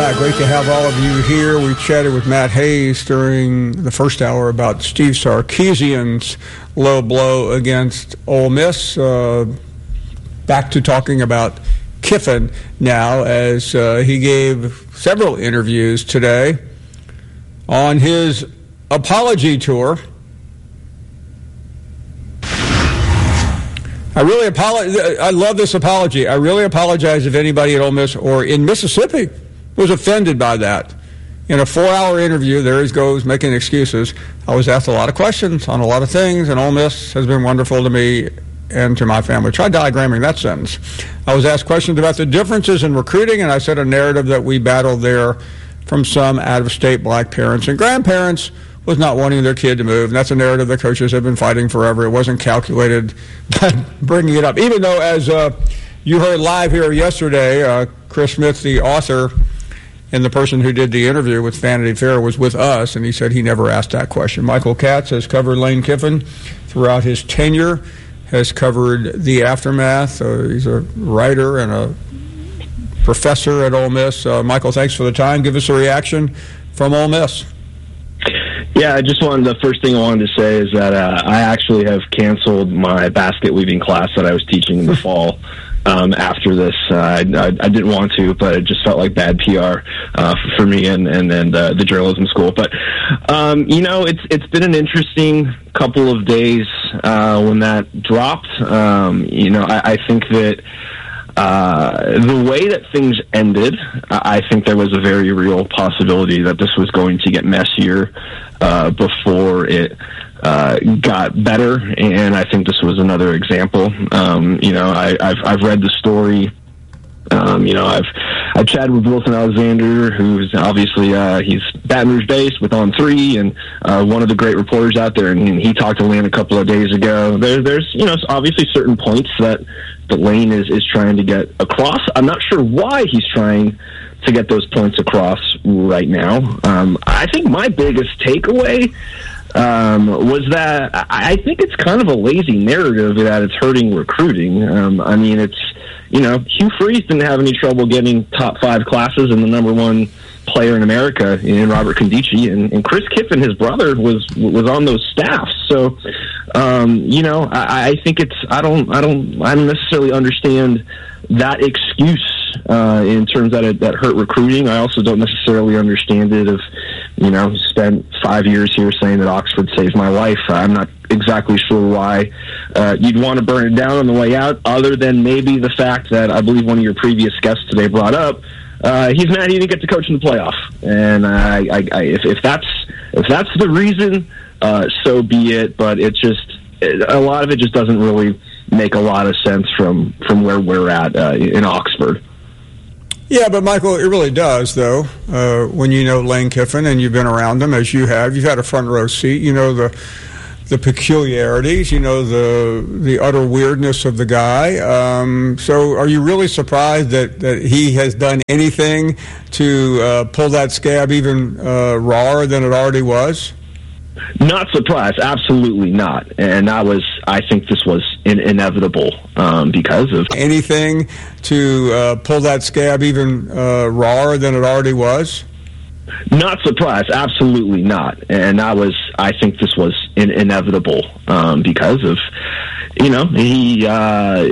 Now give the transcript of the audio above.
back. Great to have all of you here. We chatted with Matt Hayes during the first hour about Steve Sarkisian's low blow against Ole Miss. Back to talking about Kiffin now, as he gave several interviews today on his apology tour. I love this apology. I really apologize if anybody at Ole Miss or in Mississippi was offended by that. In a 4-hour interview, there he goes making excuses. I was asked a lot of questions on a lot of things, and Ole Miss has been wonderful to me and to my family. Try diagramming that sentence. I was asked questions about the differences in recruiting, and I said a narrative that we battled there from some out-of-state black parents and grandparents was not wanting their kid to move. And that's a narrative that coaches have been fighting forever. It wasn't calculated by bringing it up. Even though, as you heard live here yesterday, Chris Smith, the author and the person who did the interview with Vanity Fair, was with us, and he said he never asked that question. Michael Katz has covered Lane Kiffin throughout his tenure, has covered the aftermath. He's a writer and a professor at Ole Miss. Michael, thanks for the time. Give us a reaction from Ole Miss. Yeah, the first thing I wanted to say is that I actually have canceled my basket weaving class that I was teaching in the fall after this. I didn't want to, but it just felt like bad PR for me and the journalism school. But, it's been an interesting couple of days when that dropped. I think that the way that things ended, I think there was a very real possibility that this was going to get messier before it got better, and I think this was another example. I've read the story. I've chatted with Wilson Alexander, who's obviously he's Baton Rouge based with On3, and one of the great reporters out there. And he talked to Lane a couple of days ago. There's obviously certain points that Lane is trying to get across. I'm not sure why he's trying to get those points across right now. I think my biggest takeaway was that I think it's kind of a lazy narrative that it's hurting recruiting. Hugh Freeze didn't have any trouble getting top 5 classes, and the number 1 player in America in Robert Condici, and Chris Kiffin, his brother, was on those staffs. So, I think I don't necessarily understand that excuse in terms that hurt recruiting. I also don't necessarily understand it if, spent 5 years here saying that Oxford saved my life. I'm not exactly sure why you'd want to burn it down on the way out, other than maybe the fact that I believe one of your previous guests today brought up, he's mad he didn't get to coach in the playoff. And if that's the reason, so be it. But it's just a lot of it just doesn't really make a lot of sense from where we're at in Oxford. Yeah, but Michael, it really does, though. When you know Lane Kiffin and you've been around him, as you have, you've had a front row seat. You know the peculiarities. You know the utter weirdness of the guy. So, are you really surprised that he has done anything to pull that scab even rawer than it already was? Not surprised, absolutely not. And I think this was inevitable because of anything to pull that scab even rawer than it already was. Not surprised, absolutely not. And I think this was inevitable because of, he